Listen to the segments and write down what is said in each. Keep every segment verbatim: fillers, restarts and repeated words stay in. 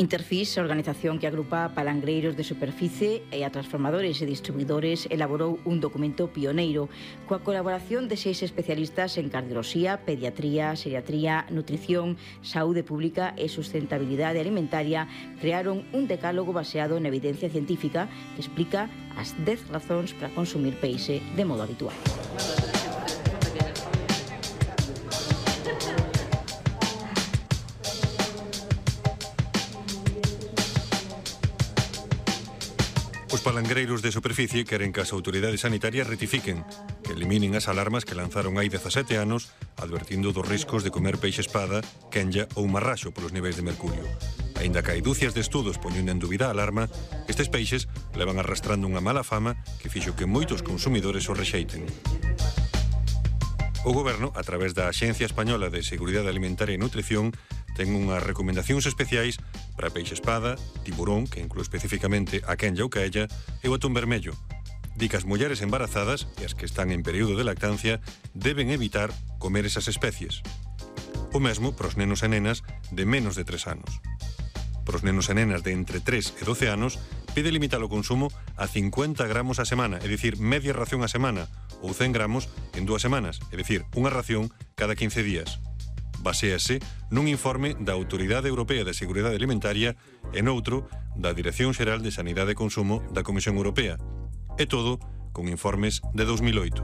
Interfish, a organización que agrupa palangreiros de superficie e a transformadores e distribuidores, elaborou un documento pioneiro coa colaboración de seis especialistas en cardioloxía, pediatría, xeriatría, nutrición, saúde pública e sustentabilidade alimentaria. Crearon un decálogo baseado na evidencia científica que explica as dez razóns para consumir peixe de modo habitual. Os palangreiros de superficie queren que as autoridades sanitarias rectifiquen, que eliminen as alarmas que lanzaron hai dezasete anos advertindo dos riscos de comer peixe espada, quenlla ou marraxo polos niveis de mercurio. Aínda que hai dúcias de estudos poñendo en dúbida a alarma, estes peixes levan arrastrando unha mala fama que fixo que moitos consumidores o rexeiten. O Goberno, a través da Axencia Española de Seguridade Alimentaria e Nutrición, ten unhas recomendacións especiais para peixe espada, tiburón, que inclúe especificamente a quenlla ou caella, e o atún vermello. Di que as mulleres embarazadas e as que están en período de lactancia deben evitar comer esas especies. O mesmo pros nenos e nenas de menos de tres anos. Pros nenos e nenas de entre tres e doce anos, pide limitar o consumo a cincuenta gramos a semana, é dicir, media ración a semana, ou cen gramos en dúas semanas, é dicir, unha ración cada quince días. Baséase nun informe da Autoridade Europea de Seguridade Alimentaria e noutro da Dirección Xeral de Sanidade e Consumo da Comisión Europea. E todo con informes de dous mil oito.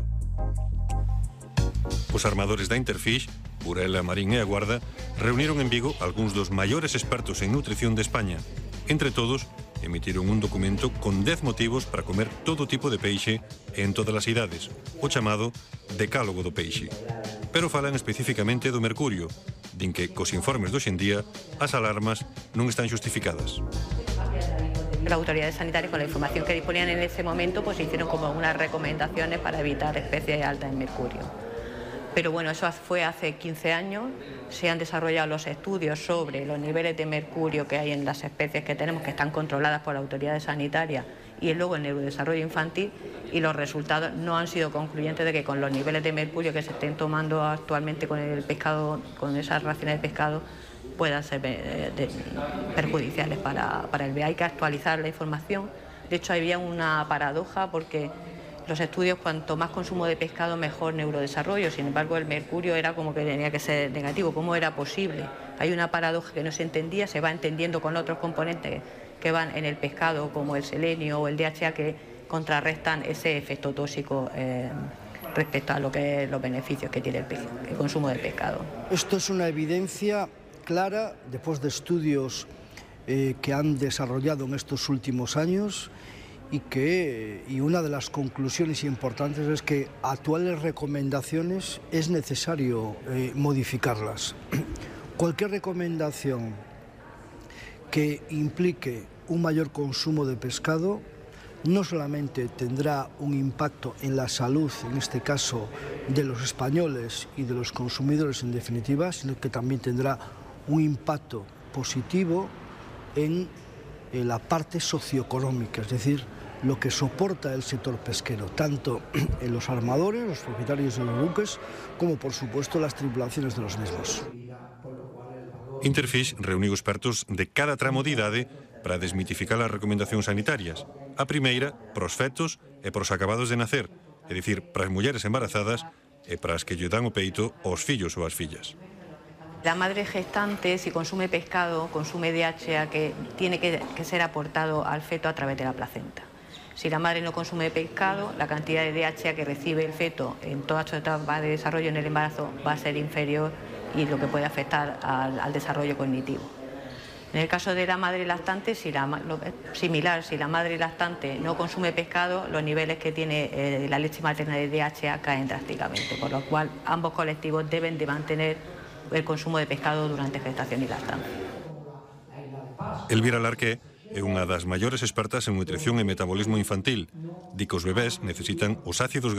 Os armadores da Interfish, Burela, Marín e a Guarda, reuniron en Vigo algúns dos maiores expertos en nutrición de España. Entre todos, emitiron un documento con dez motivos para comer todo tipo de peixe e en todas as idades, o chamado Decálogo do Peixe. Pero falan especificamente do mercurio, din que cos informes de hoxendía as alarmas non están xustificadas. La autoridad sanitaria, con la información que disponían en ese momento, pues hicieron como unas recomendaciones para evitar especies altas en mercurio. Pero bueno, eso fue hace quince años, se han desarrollado los estudios sobre los niveles de mercurio que hay en las especies que tenemos, que están controladas por la autoridad sanitaria, y luego el neurodesarrollo infantil, y los resultados no han sido concluyentes de que con los niveles de mercurio que se estén tomando actualmente con el pescado, con esas raciones de pescado, puedan ser eh, de, perjudiciales para, para el bebé. Hay que actualizar la información. De hecho, había una paradoja porque los estudios, cuanto más consumo de pescado, mejor neurodesarrollo. Sin embargo, el mercurio era como que tenía que ser negativo. ¿Cómo era posible? Hay una paradoja que no se entendía, se va entendiendo con otros componentes que van en el pescado, como el selenio o el D H A, que contrarrestan ese efecto tóxico eh, respecto a lo que es los beneficios que tiene el, pez, el consumo del pescado. Esto es una evidencia clara, después de estudios eh, que han desarrollado en estos últimos años, y que y una de las conclusiones importantes es que actuales recomendaciones es necesario eh, modificarlas. Cualquier recomendación que implique un mayor consumo de pescado no solamente tendrá un impacto en la salud, en este caso de los españoles y de los consumidores en definitiva, sino que también tendrá un impacto positivo en, en la parte socioeconómica, es decir, lo que soporta el sector pesquero, tanto en los armadores, los propietarios de los buques, como por supuesto las tripulaciones de los mismos. Interfish reuniu expertos de cada tramo de idade para desmitificar as recomendacións sanitarias. A primeira, pros fetos e pros acabados de nacer, é dicir, para as mulleres embarazadas e para as que lle dan o peito aos fillos ou as fillas. La madre gestante, si consume pescado, consume D H A que tiene que, que ser aportado al feto a través de la placenta. Si la madre no consume pescado, la cantidad de D H A que recibe el feto en toda su etapa de desarrollo en el embarazo va a ser inferior y lo que puede afectar al, al desarrollo cognitivo. En el caso de la madre lactante, si la, lo, similar, si la madre lactante no consume pescado, los niveles que tiene eh, la leche materna de D H A caen drásticamente, por lo cual ambos colectivos deben de mantener el consumo de pescado durante gestación y lactancia. Elvira Larqué é unha das maiores expertas en nutrición e metabolismo infantil. Di que os bebés necesitan os ácidos